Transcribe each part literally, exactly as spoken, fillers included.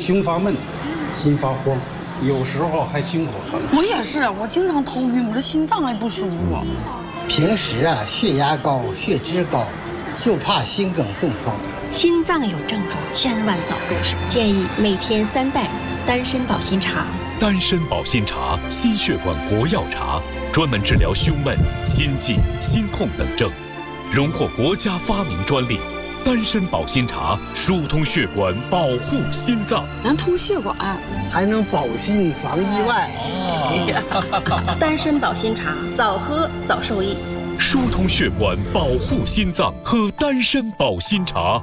胸发闷，心发慌，有时候还心口疼。 我也是，我经常头晕，我这心脏还不舒服。 平时啊，血压高、血脂高，就怕心梗中风。 心脏有症状，千万早入手。建议每天三袋丹参保心茶。 丹参保心茶，心血管国药茶，专门治疗胸闷、心悸、心痛等症，荣获国家发明专利。丹参保心茶疏通血管，保护心脏， 能通血管， 还能保心防意外。 哦、丹参保心茶，早喝早受益。 疏通血管，保护心脏，喝丹参保心茶。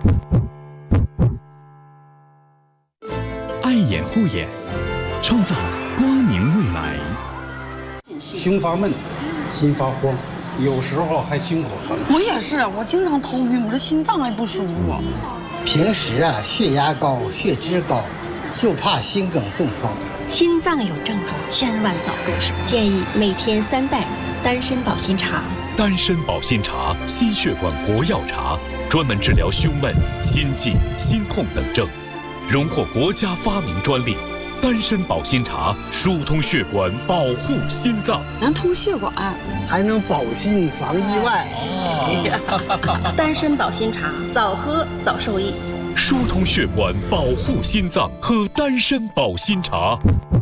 爱眼护眼，创造光明未来。 胸发闷，心发慌，有时候还心口疼。 我也是，我经常头晕，我这心脏还不舒服。 平时啊，血压高、血脂高，就怕心梗中风。 心脏有症状，千万早入手。建议每天三袋丹参保心茶。 丹参保心茶，心血管国药茶，专门治疗胸闷、心悸、心痛等症，荣获国家发明专利。丹参保心茶疏通血管，保护心脏， 能通血管， 还能保心防意外。 哦、丹参保心茶，早喝早受益。 疏通血管，保护心脏，喝丹参保心茶。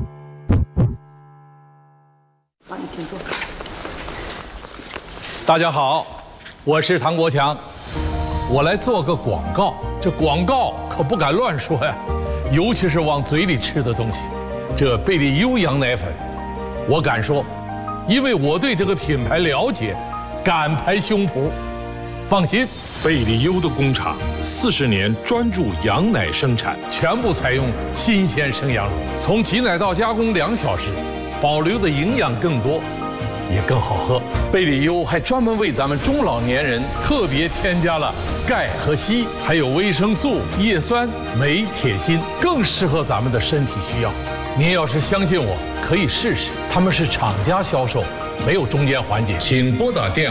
帮你请坐。 大家好，我是唐国强，我来做个广告。这广告可不敢乱说呀，尤其是往嘴里吃的东西。这贝利优羊奶粉，我敢说，因为我对这个品牌了解，敢拍胸脯。放心， 贝利优的工厂四十年专注羊奶生产， 全部采用新鲜生羊乳，从挤奶到加工两小时，保留的营养更多，也更好喝。贝利优还专门为咱们中老年人特别添加了钙和硒，还有维生素、叶酸、镁、铁、锌，更适合咱们的身体需要。您要是相信我，可以试试。他们是厂家销售，没有中间环节。 请拨打电话。